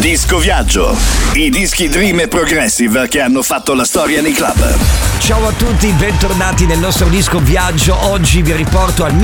Disco Viaggio, i dischi Dream e Progressive che hanno fatto la storia nei club. Ciao a tutti, bentornati nel nostro Disco Viaggio. Oggi vi riporto al